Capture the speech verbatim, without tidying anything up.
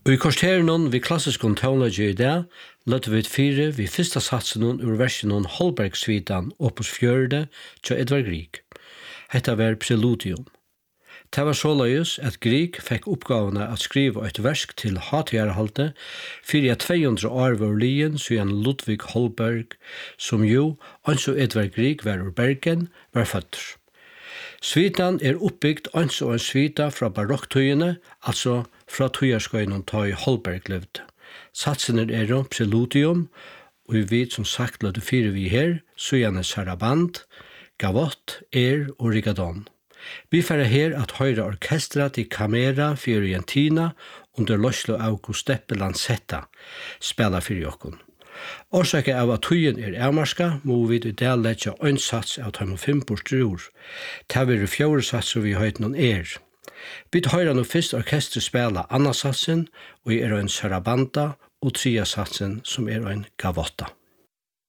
Og i korsteren vi klassisk tonelager i dag, løtte vi et fire vi første satsen ur versen Holbergsvitan opus fjørde til Edvard Grieg. Hetta var Preludium. Det var såleis at Grieg fikk oppgavene at skrive et versk til hatjarhalte for at tvehundre år var lien siden Ludvig Holberg, som jo, anså Edvard Grieg var ur Bergen, var føtter. Svitan er oppbyggt anså en svita fra barokktøyene, altså fra tøyerskøyene tøy Holberg levde. Satsene er om Preludium, og vi vet som sagt løte fire vi her, Sujane Saraband, Gavott, Er og Rigadon. Vi færre her at høyre orkestra til Camera Fiorentina under Loslo August Steppe Lancetta spela fyrir okkun. Årsaker av at tøyen er avmarska, må vi i dag letja ein sats av tøym og fem borstrur. Ta vi er fjore satser vi høyt noen er. Vi høyre nå først orkestret spela anna satsen, og er ein Sarabanda, og tria satsen som er ein Gavotta.